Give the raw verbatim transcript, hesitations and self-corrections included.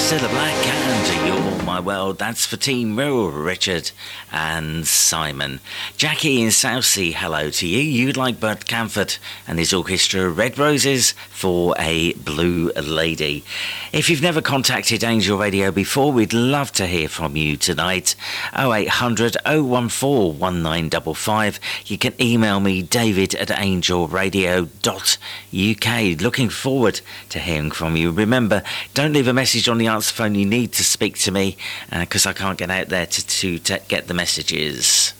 Cilla Black and You're My World. That's for Team Mill, Richard and Simon. Jackie in Southsea, hello to you. You'd like Bud Camford and his orchestra Red Roses for A Blue Lady. If you've never contacted Angel Radio before, we'd love to hear from you tonight. oh eight hundred, oh one four, one nine five five. You can email me, david at angel radio dot u k. Looking forward to hearing from you. Remember, don't leave a message on the answer phone. You need to speak to me because uh, I can't get out there to, to, to get the messages.